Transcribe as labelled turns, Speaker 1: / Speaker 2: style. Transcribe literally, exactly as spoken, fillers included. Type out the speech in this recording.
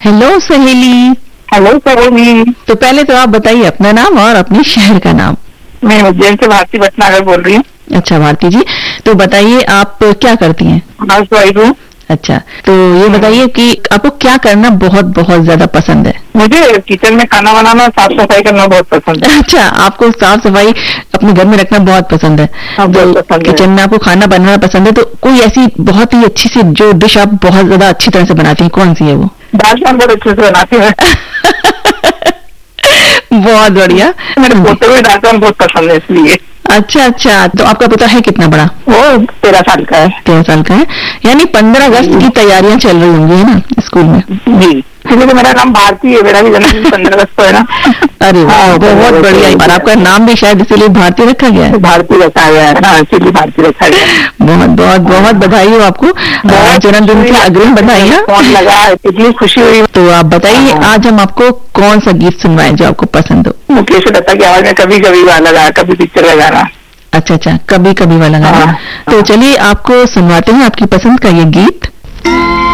Speaker 1: Hello सहेली।
Speaker 2: Hello सरोनी।
Speaker 1: तो पहले तो आप बताइए अपना नाम और अपने शहर का नाम।
Speaker 2: मैं उज्जैन से भारती भटनागर बोल रही हूँ।
Speaker 1: अच्छा भारती जी, तो बताइए आप क्या करती हैं?
Speaker 2: हाउस वाइफ हूँ।
Speaker 1: अच्छा, तो ये बताइए कि आपको क्या करना बहुत बहुत ज्यादा पसंद है?
Speaker 2: मुझे किचन में खाना बनाना, साफ सफाई करना बहुत पसंद है।
Speaker 1: अच्छा, आपको साफ सफाई अपने घर में रखना बहुत पसंद है।
Speaker 2: हाँ,
Speaker 1: तो
Speaker 2: बहुत पसंद है।
Speaker 1: किचन में आपको खाना बनाना पसंद है, तो कोई ऐसी बहुत ही अच्छी सी जो डिश आप बहुत ज्यादा अच्छी तरह से बनाती हैं, कौन सी है वो?
Speaker 2: दाल चावल बहुत अच्छे से बनाती है।
Speaker 1: बहुत बढ़िया।
Speaker 2: मेरे पोते हुए दाल चावल बहुत पसंद है इसलिए।
Speaker 1: अच्छा अच्छा, तो आपका पोता है कितना बड़ा?
Speaker 2: वो तेरह साल का है।
Speaker 1: तेरह साल का है, यानी पंद्रह अगस्त की तैयारियां चल रही होंगी, है ना, स्कूल में?
Speaker 2: जी, इसलिए तो मेरा नाम भारती है। मेरा भी जन्मदिन पंद्रह अगस्त को है ना।
Speaker 1: अरे वाह, बहुत बढ़िया। और आपका नाम भी शायद इसीलिए भारती रखा गया है।
Speaker 2: भारती रखा गया है। हाँ, इसीलिए भारती रखा गया है।
Speaker 1: बहुत बहुत बहुत बधाई हो आपको, जन्मदिन की अग्रिम बधाइयाँ।
Speaker 2: फोन लगा, इतनी खुशी हुई।
Speaker 1: तो आप बताइए आज हम आपको कौन सा गीत सुनवाएं जो आपको पसंद हो?
Speaker 2: मुकेश दत्ता की आवाज में कभी कभी वाला लगा, कभी पिक्चर लगाना।
Speaker 1: अच्छा अच्छा, कभी कभी वाला गाना। तो चलिए आपको सुनवाते हैं आपकी पसंद का ये गीत।